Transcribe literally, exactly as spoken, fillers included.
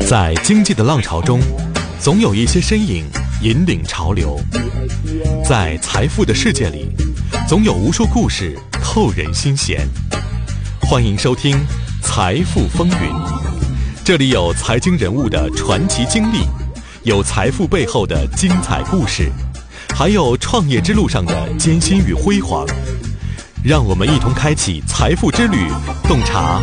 在经济的浪潮中，总有一些身影引领潮流；在财富的世界里，总有无数故事扣人心弦。欢迎收听《财富风云》，这里有财经人物的传奇经历，有财富背后的精彩故事，还有创业之路上的艰辛与辉煌。让我们一同开启财富之旅，洞察